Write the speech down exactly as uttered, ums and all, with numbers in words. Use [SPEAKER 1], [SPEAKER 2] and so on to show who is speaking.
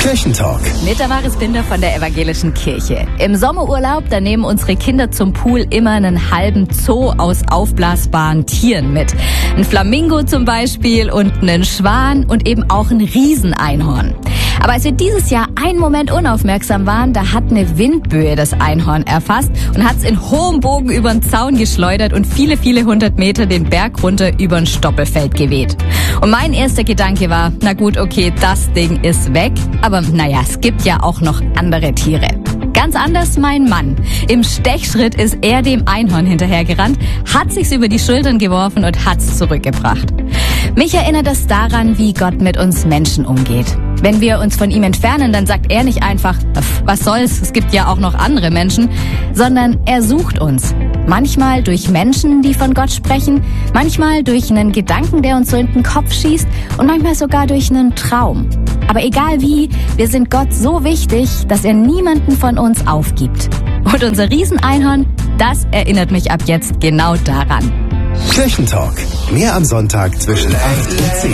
[SPEAKER 1] Kirchentalk.
[SPEAKER 2] Mit der Maris Binder von der Evangelischen Kirche. Im Sommerurlaub, da nehmen unsere Kinder zum Pool immer einen halben Zoo aus aufblasbaren Tieren mit. Ein Flamingo zum Beispiel und einen Schwan und eben auch ein Rieseneinhorn. Aber als wir dieses Jahr einen Moment unaufmerksam waren, da hat eine Windböe das Einhorn erfasst und hat es in hohem Bogen über den Zaun geschleudert und viele, viele hundert Meter den Berg runter über ein Stoppelfeld geweht. Und mein erster Gedanke war, na gut, okay, das Ding ist weg. Aber naja, es gibt ja auch noch andere Tiere. Ganz anders mein Mann. Im Stechschritt ist er dem Einhorn hinterhergerannt, hat sich's über die Schultern geworfen und hat's zurückgebracht. Mich erinnert das daran, wie Gott mit uns Menschen umgeht. Wenn wir uns von ihm entfernen, dann sagt er nicht einfach, was soll's, es gibt ja auch noch andere Menschen, sondern er sucht uns. Manchmal durch Menschen, die von Gott sprechen, manchmal durch einen Gedanken, der uns so in den Kopf schießt und manchmal sogar durch einen Traum. Aber egal wie, wir sind Gott so wichtig, dass er niemanden von uns aufgibt. Und unser Rieseneinhorn, das erinnert mich ab jetzt genau daran.
[SPEAKER 1] Kirchentalk. Mehr am Sonntag zwischen acht und zehn.